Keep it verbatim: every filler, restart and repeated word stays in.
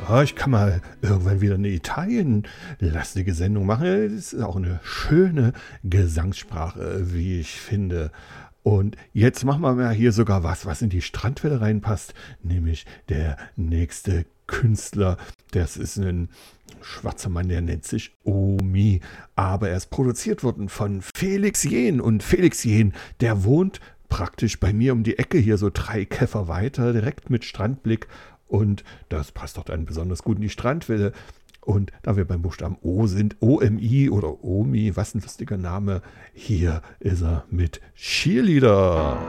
Ja, ich kann mal irgendwann wieder eine Italien-lastige Sendung machen. Das ist auch eine schöne Gesangssprache, wie ich finde. Und jetzt machen wir mal hier sogar was, was in die Strandwelle reinpasst, nämlich der nächste Künstler. Das ist ein schwarzer Mann, der nennt sich Omi. Aber er ist produziert worden von Felix Jähn. Und Felix Jähn, der wohnt praktisch bei mir um die Ecke hier so drei Käfer weiter, direkt mit Strandblick. Und das passt doch dann besonders gut in die Strandwelle. Und da wir beim Buchstaben O sind, O M I oder Omi, was ein lustiger Name, hier ist er mit Cheerleader.